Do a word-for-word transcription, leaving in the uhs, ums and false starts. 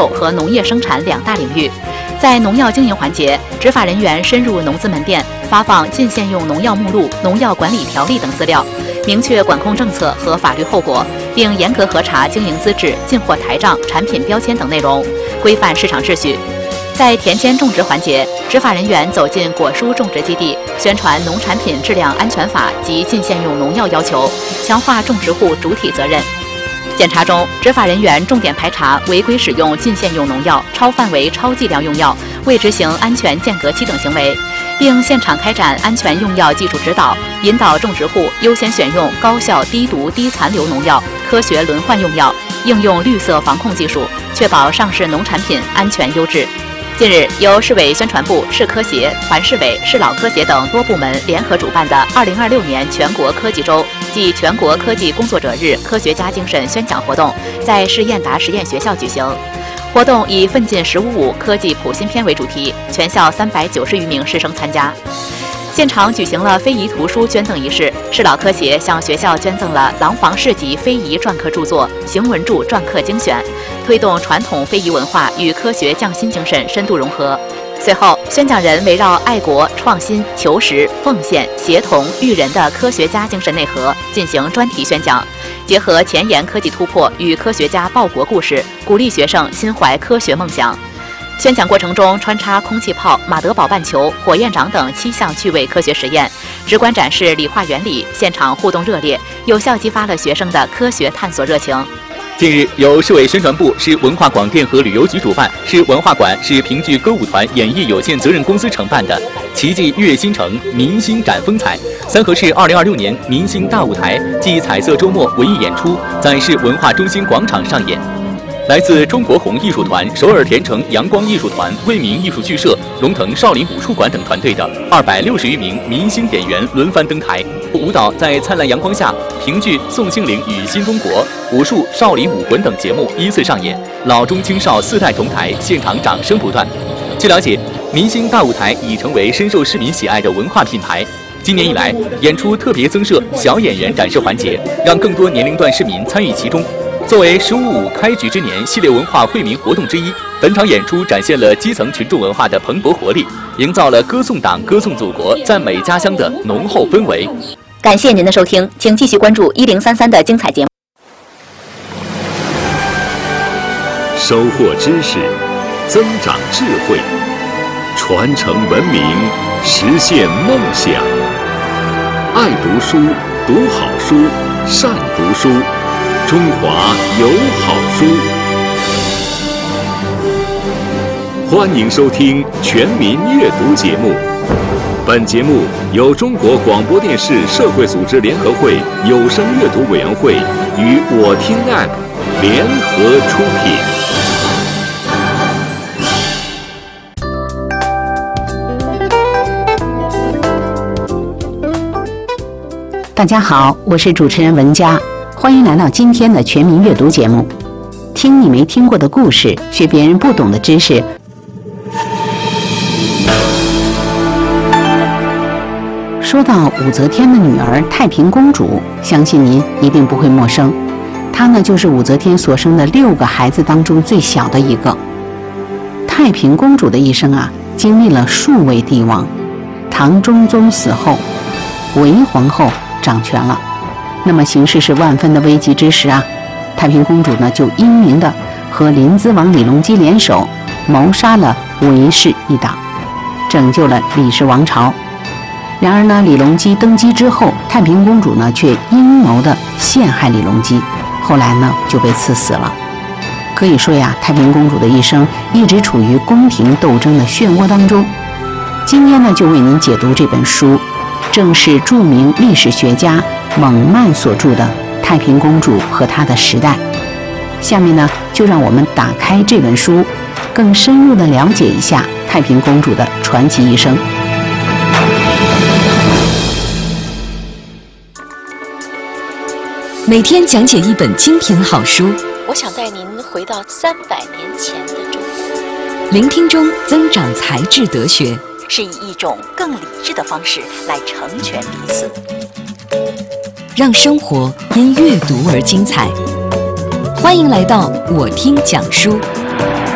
售和农业生产两大领域。在农药经营环节，执法人员深入农资门店，发放禁限用农药目录、农药管理条例等资料，明确管控政策和法律后果，并严格核查经营资质、进货台账、产品标签等内容，规范市场秩序。在田间种植环节，执法人员走进果蔬种植基地，宣传农产品质量安全法及禁限用农药要求，强化种植户主体责任。检查中，执法人员重点排查违规使用禁限用农药、超范围、超剂量用药、未执行安全间隔期等行为，并现场开展安全用药技术指导，引导种植户优先选用高效、低毒、低残留农药，科学轮换用药，应用绿色防控技术，确保上市农产品安全优质。近日，由市委宣传部、市科协、团市委、市老科协等多部门联合主办的二零二六年全国科技周暨全国科技工作者日科学家精神宣讲活动在市燕达实验学校举行。活动以奋进十五五科技普新篇为主题，全校三百九十余名师生参加。现场举行了非遗图书捐赠仪式，市老科协向学校捐赠了廊坊市级非遗篆刻著作《邢文柱篆刻精选》，推动传统非遗文化与科学匠心精神深度融合。随后，宣讲人围绕爱国、创新、求实、奉献、协同、育人的科学家精神内核进行专题宣讲，结合前沿科技突破与科学家报国故事，鼓励学生心怀科学梦想。宣讲过程中穿插空气炮、马德堡半球、火焰掌等七项趣味科学实验，直观展示理化原理，现场互动热烈，有效激发了学生的科学探索热情。 近日，由市委宣传部、市文化广电和旅游局主办，市文化馆、市评剧歌舞团演艺有限责任公司承办的“奇迹跃新城，明星展风采”三河市二零二六年明星大舞台暨彩色周末文艺演出在市文化中心广场上演。来自中国红艺术团、首尔田城阳光艺术团、为民艺术剧社、龙腾少林武术馆等团队的二百六十余名明星演员轮番登台，舞蹈在灿烂阳光下，评剧《宋庆龄与新中国》、武术《少林武魂》等节目依次上演，老中青少四代同台，现场掌声不断。据了解，明星大舞台已成为深受市民喜爱的文化品牌。今年以来，演出特别增设小演员展示环节，让更多年龄段市民参与其中。作为“十五五”开局之年系列文化惠民活动之一，本场演出展现了基层群众文化的蓬勃活力，营造了歌颂党、歌颂祖国、赞美家乡的浓厚氛围。 感谢您的收听，请继续关注一零三三的精彩节目。 收获知识，增长智慧，传承文明，实现梦想。爱读书，读好书，善读书。中华有好书，欢迎收听全民阅读节目。本节目由中国广播电视社会组织联合会有声阅读委员会与我听 App 联合出品。大家好，我是主持人文佳。欢迎来到今天的全民阅读节目，听你没听过的故事，学别人不懂的知识。说到武则天的女儿太平公主，相信您一定不会陌生。她呢，就是武则天所生的六个孩子当中最小的一个。太平公主的一生啊，经历了数位帝王。唐中宗死后，韦皇后掌权了。那么形势是万分的危急之时啊，太平公主呢就英明的和临淄王李隆基联手，谋杀了韦氏一党，拯救了李氏王朝。然而呢，李隆基登基之后，太平公主呢却阴谋的陷害李隆基，后来呢就被赐死了。可以说呀，太平公主的一生一直处于宫廷斗争的漩涡当中。今天呢，就为您解读这本书，正是著名历史学家蒙曼所著的《太平公主和她的时代》。下面呢，就让我们打开这本书，更深入地了解一下太平公主的传奇一生。 每天讲解一本精品好书， 我想带您回到三百年前的中国。 聆听中增长才智德学， 是以一种更理智的方式来成全彼此。 让生活因阅读而精彩。欢迎来到我听讲书。